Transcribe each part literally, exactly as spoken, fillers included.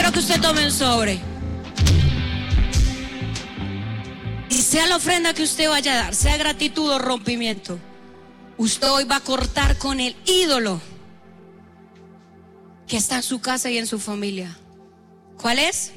quiero que usted tome un sobre. Y sea la ofrenda que usted vaya a dar, sea gratitud o rompimiento, usted hoy va a cortar con el ídolo que está en su casa y en su familia. ¿Cuál es?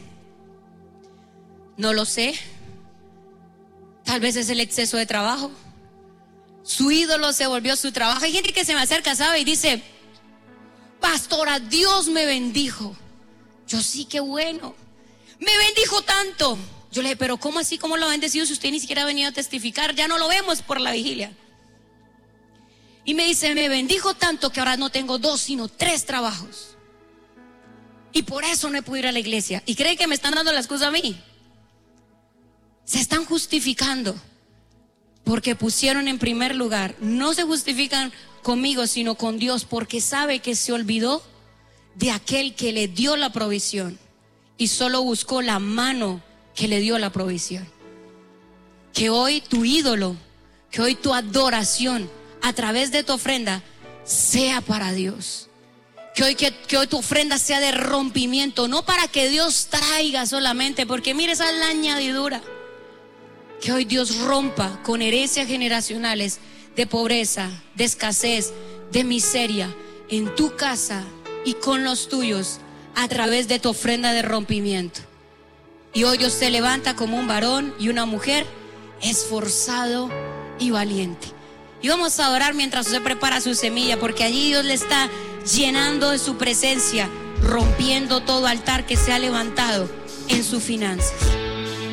No lo sé. Tal vez es el exceso de trabajo. Su ídolo se volvió su trabajo. Hay gente que se me acerca, ¿sabe? Y dice: pastora, Dios me bendijo. Yo sí, qué bueno. Me bendijo tanto. Yo le dije: pero ¿cómo así? ¿Cómo lo ha bendecido si usted ni siquiera ha venido a testificar? Ya no lo vemos por la vigilia. Y me dice: me bendijo tanto que ahora no tengo dos sino tres trabajos. Y por eso no he podido ir a la iglesia. ¿Y creen que me están dando la excusa a mí? Se están justificando porque pusieron en primer lugar. No se justifican conmigo sino con Dios, porque sabe que se olvidó de aquel que le dio la provisión y solo buscó la mano que le dio la provisión. Que hoy tu ídolo, que hoy tu adoración a través de tu ofrenda sea para Dios. Que hoy, que, que hoy tu ofrenda sea de rompimiento, no para que Dios traiga solamente, porque mire, esa es la añadidura. Que hoy Dios rompa con herencias generacionales de pobreza, de escasez, de miseria en tu casa y con los tuyos a través de tu ofrenda de rompimiento. Y hoy Dios se levanta como un varón y una mujer esforzado y valiente. Y vamos a adorar mientras usted prepara su semilla, porque allí Dios le está llenando de su presencia, rompiendo todo altar que se ha levantado en sus finanzas.